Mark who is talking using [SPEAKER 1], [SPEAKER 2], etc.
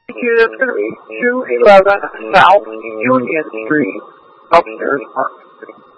[SPEAKER 1] It's going to be 211 South Union Street, upstairs Park Street.